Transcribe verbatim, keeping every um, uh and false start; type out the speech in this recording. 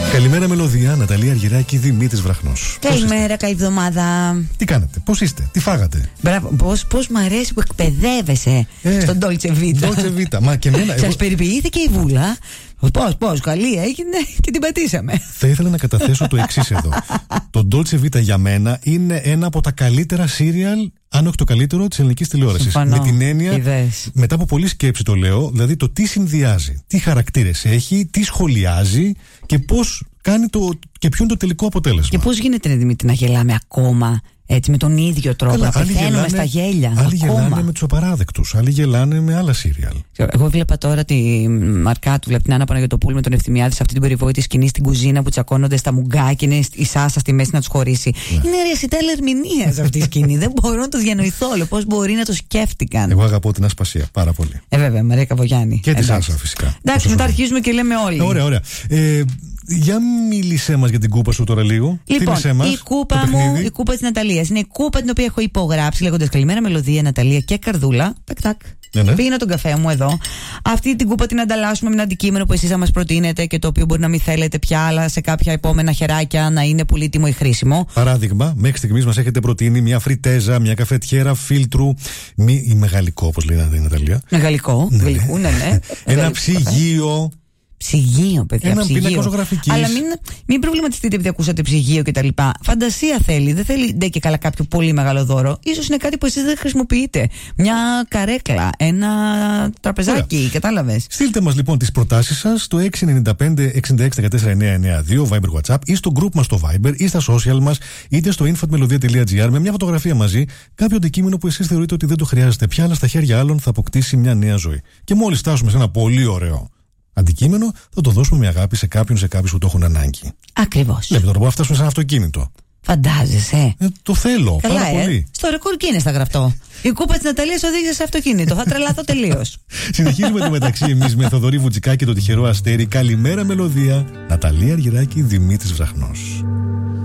Καλημέρα Μελωδία, Ναταλία Αργυράκη, Δημήτρης Βραχνός. Καλημέρα, καλή εβδομάδα. Τι κάνετε, πώς είστε, τι φάγατε? Μπράβο, πώς, πώς μ' αρέσει που εκπαιδεύεσαι ε, στον Dolce Vita. Dolce Vita, μα και εμένα. Σας εγώ... περιποιήθηκε η Βούλα. Πώς, πώς, καλή έγινε και την πατήσαμε. Θα ήθελα να καταθέσω το εξής εδώ. Το Dolce Vita για μένα είναι ένα από τα καλύτερα σύριαλ, αν όχι το καλύτερο, της ελληνικής τηλεόρασης. Συμφωνώ. Με την έννοια, Ιδές. μετά από πολλή σκέψη το λέω, δηλαδή το τι συνδυάζει, τι χαρακτήρες έχει, τι σχολιάζει και πώς κάνει το, και ποιο είναι το τελικό αποτέλεσμα. Και πώς γίνεται, Δημήτρη, να γελάμε ακόμα έτσι με τον ίδιο τρόπο? Καλά, να πεθαίνουμε στα γέλια. Άλλοι ακόμα. γελάνε με τους απαράδεκτους, άλλοι γελάνε με άλλα σύριαλ. Εγώ βλέπα τώρα τη Μαρκάτου, βλέπει την Άννα Παναγιωτοπούλου με τον Ευθυμιάδη σε αυτή την περιβόητη σκηνή στην κουζίνα που τσακώνονται στα μουγκά και είναι η Σάσα στη μέση να τους χωρίσει. Ναι. Είναι ρεσιτάλ ερμηνείας αυτή η σκηνή. Δεν μπορώ να το διανοηθώ όλο. Πώς μπορεί να το σκέφτηκαν. Εγώ αγαπώ την Ασπασία πάρα πολύ. Ε, βέβαια, Μαρία Καβογιάννη. Και τη Σάσα, φυσικά. Εντάξει, μετά αρχίζουμε και λέμε όλοι. Ωραία, ωραία. Ε, για μίλησέ μας για την κούπα σου τώρα λίγο. Λοιπόν, μας, η κούπα μου, η κούπα της Ναταλίας, είναι η κούπα την οποία έχω υπογράψει λέγοντας καλημέρα Μελωδία, Ναταλία και Καρδούλα. Τακ, τακ. Ναι, ναι. Πήγαινα τον καφέ μου εδώ. Αυτή την κούπα την ανταλλάσσουμε με ένα αντικείμενο που εσείς θα μας προτείνετε και το οποίο μπορεί να μην θέλετε πια, αλλά σε κάποια επόμενα χεράκια να είναι πολύτιμο ή χρήσιμο. Παράδειγμα, μέχρι στιγμής μας έχετε προτείνει μια φριτέζα, μια καφετιέρα φίλτρου, μη, ή μεγαλικό, όπως λέγανε η Ναταλία. Μεγαλικό, ναι, γλυκού, ναι, ναι. Ένα ψυγείο. Ψυγείο, παιδιά. Ένα ψυγείο. πίνακα ζωγραφικής. Αλλά μην, μην προβληματιστείτε επειδή ακούσατε ψυγείο κτλ. Φαντασία θέλει. Δεν θέλει ντε και καλά κάποιο πολύ μεγάλο δώρο. Ίσως είναι κάτι που εσείς δεν χρησιμοποιείτε. Μια καρέκλα, ένα τραπεζάκι, κατάλαβες. Στείλτε μας λοιπόν τις προτάσεις σας στο έξι εννιά πέντε εξήντα έξι δεκατέσσερα εννιακόσια ενενήντα δύο Viber WhatsApp ή στο group μας στο Viber ή στα social μας είτε στο info at melodia dot gr με μια φωτογραφία μαζί, κάποιο αντικείμενο που εσείς θεωρείτε ότι δεν το χρειάζεται πια, αλλά στα χέρια άλλων θα αποκτήσει μια νέα ζωή. Και μόλις φτάσουμε σε ένα πολύ ωραίο αντικείμενο, θα το δώσουμε με αγάπη σε κάποιον, σε κάποιους που το έχουν ανάγκη. Ακριβώς. Λέμε τώρα που θα φτάσουμε σε ένα αυτοκίνητο. Φαντάζεσαι. Ε, το θέλω. Καλά, πάρα ε. πολύ. Στο ρεκόρ Guinness θα γραφτώ. Η κούπα της Ναταλίας οδήγησε σε αυτοκίνητο. Θα τρελαθώ τελείως. Συνεχίζουμε το μεταξύ εμείς με Θοδωρή Βουτσικά και το τυχερό Αστέρι. Καλημέρα Μελωδία. Ναταλία Αργυράκη, Δημήτρης Βραχνός.